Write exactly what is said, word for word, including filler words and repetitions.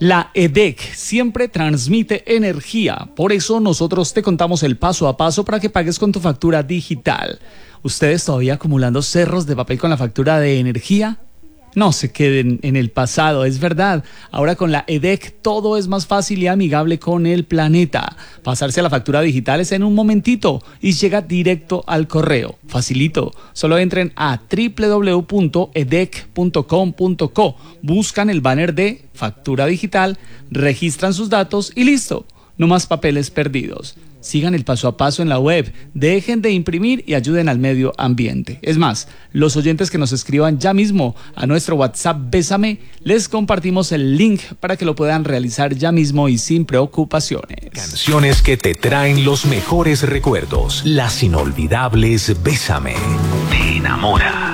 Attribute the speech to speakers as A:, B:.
A: La E D E C siempre transmite energía, por eso nosotros te contamos el paso a paso para que pagues con tu factura digital. ¿Ustedes todavía acumulando cerros de papel con la factura de energía? No se queden en el pasado, es verdad. Ahora con la E D E C todo es más fácil y amigable con el planeta. Pasarse a la factura digital es en un momentito y llega directo al correo. Facilito. Solo entren a doble u doble u doble u punto edec punto com punto co, buscan el banner de factura digital, registran sus datos y listo. No más papeles perdidos. Sigan el paso a paso en la web, dejen de imprimir y ayuden al medio ambiente. Es más, los oyentes que nos escriban ya mismo a nuestro WhatsApp Bésame, les compartimos el link para que lo puedan realizar ya mismo y sin preocupaciones.
B: Canciones que te traen los mejores recuerdos, las inolvidables Bésame. Te enamora.